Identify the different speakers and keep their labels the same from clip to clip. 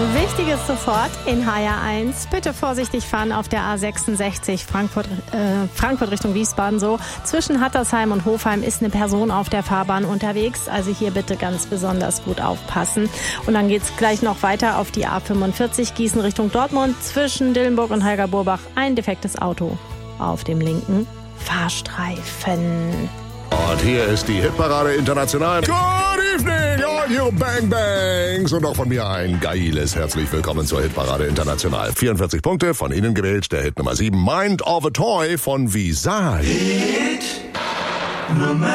Speaker 1: Wichtiges sofort in HR1. Bitte vorsichtig fahren auf der A66 Frankfurt Richtung Wiesbaden. So zwischen Hattersheim und Hofheim ist eine Person auf der Fahrbahn unterwegs. Also hier bitte ganz besonders gut aufpassen. Und dann geht's gleich noch weiter auf die A45 Gießen Richtung Dortmund. Zwischen Dillenburg und Heigerburbach ein defektes Auto auf dem linken Fahrstreifen.
Speaker 2: Und hier ist die Hitparade International. Good evening, all you Bang Bangs. Und auch von mir ein geiles herzlich willkommen zur Hitparade International. 44 Punkte, von Ihnen gewählt, der Hit Nummer 7, Mind of a Toy von Visage.
Speaker 3: Hit Nummer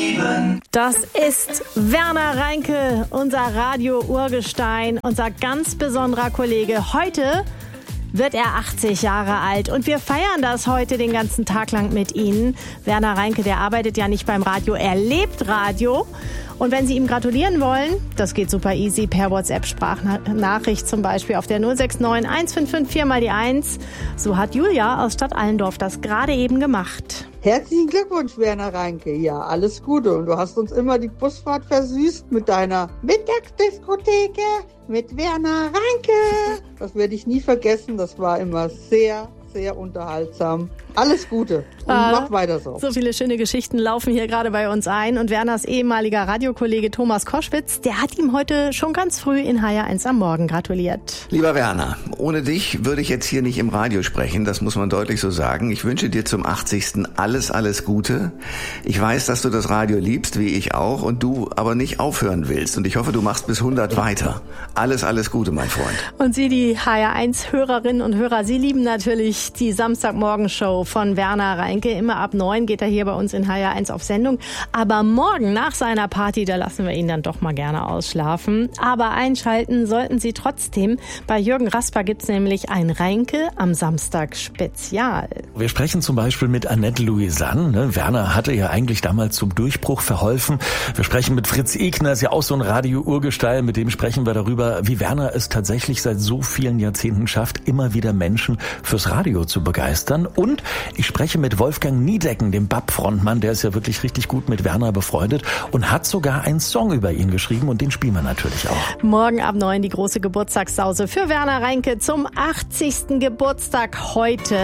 Speaker 3: 7.
Speaker 1: Das ist Werner Reinke, unser Radio-Urgestein, unser ganz besonderer Kollege. Heute wird er 80 Jahre alt und wir feiern das heute den ganzen Tag lang mit Ihnen. Werner Reinke, der arbeitet ja nicht beim Radio, er lebt Radio. Und wenn Sie ihm gratulieren wollen, das geht super easy per WhatsApp-Sprachnachricht zum Beispiel auf der 069 155 4 mal die 1. So hat Julia aus Stadt Allendorf das gerade eben gemacht.
Speaker 4: Herzlichen Glückwunsch, Werner Reinke. Ja, alles Gute. Und du hast uns immer die Busfahrt versüßt mit deiner Mittagsdiskotheke mit Werner Reinke. Das werde ich nie vergessen. Das war immer sehr, sehr unterhaltsam. Alles Gute und macht weiter so.
Speaker 1: So viele schöne Geschichten laufen hier gerade bei uns ein. Und Werners ehemaliger Radiokollege Thomas Koschwitz, der hat ihm heute schon ganz früh in HR1 am Morgen gratuliert.
Speaker 5: Lieber Werner, ohne dich würde ich jetzt hier nicht im Radio sprechen, das muss man deutlich so sagen. Ich wünsche dir zum 80. alles Gute. Ich weiß, dass du das Radio liebst, wie ich auch, und du aber nicht aufhören willst. Und ich hoffe, du machst bis 100 weiter. Alles Gute, mein Freund.
Speaker 1: Und Sie, die HR1-Hörerinnen und Hörer, Sie lieben natürlich die Samstagmorgenshow von Werner Reinke. Immer ab 9 geht er hier bei uns in HR1 auf Sendung. Aber morgen nach seiner Party, da lassen wir ihn dann doch mal gerne ausschlafen. Aber einschalten sollten Sie trotzdem. Bei Jürgen Rasper gibt's nämlich ein Reinke am Samstag Spezial.
Speaker 6: Wir sprechen zum Beispiel mit Annette Louisanne. Werner hatte ja eigentlich damals zum Durchbruch verholfen. Wir sprechen mit Fritz Egner, ist ja auch so ein Radio-Urgestein. Mit dem sprechen wir darüber, wie Werner es tatsächlich seit so vielen Jahrzehnten schafft, immer wieder Menschen fürs Radio zu begeistern. Und ich spreche mit Wolfgang Niedecken, dem BAP-Frontmann, der ist ja wirklich richtig gut mit Werner befreundet und hat sogar einen Song über ihn geschrieben und den spielen wir natürlich auch.
Speaker 1: Morgen ab 9 die große Geburtstagssause für Werner Reinke zum 80. Geburtstag heute.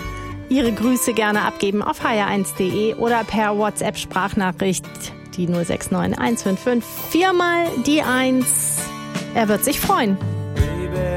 Speaker 1: Ihre Grüße gerne abgeben auf hr1.de oder per WhatsApp-Sprachnachricht die 069 155 4 mal die 1. Er wird sich freuen.